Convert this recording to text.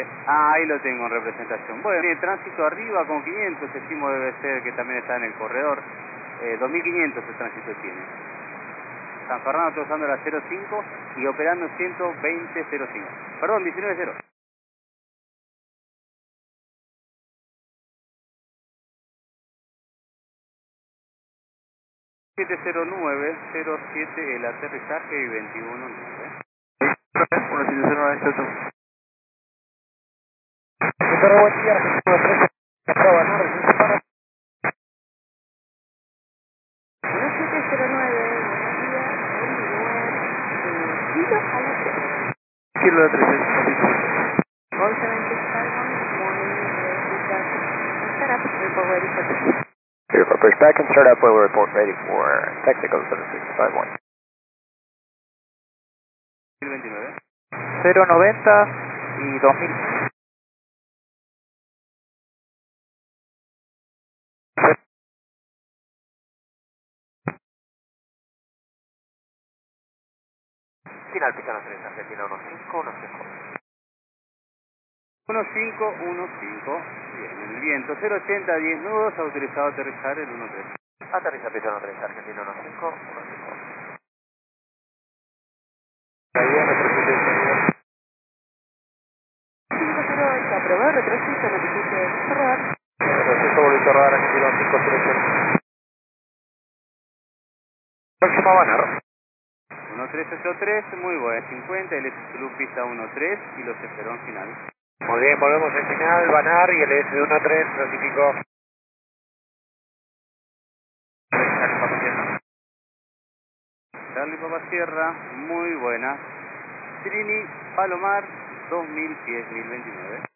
ahí lo tengo en representación. Bueno, tiene tránsito arriba con 500, estimo debe ser que también está en el corredor. 2500 el tránsito tiene. San Fernando está usando la 05 y operando 120.05. Perdón, 19.0. 70907 el aterrizaje y 21.9. 17098. Kilo de 300. Beautiful. Push back and start up when we report ready for technical 7651. 29. 090 y 2000. Final pisano 3, Argentina 1515. 1515. Bien, el viento 080, 10 nudos, autorizado a aterrizar el 13. Aterriza pisano 3, Argentina 1515. Ahí viene retroceso. 508, aprobado, retroceso, notifique, cerrar. Retroceso, volvió a rodar, Argentina 1500. Próximo a Banar. 1383, muy bueno, 50, el Club pista 13 y los esperó en final. Muy bien, volvemos al final, Banar y el S13 notificó. Charlie Papa Sierra, muy buena. Trini Palomar, 2000 pies, 1029.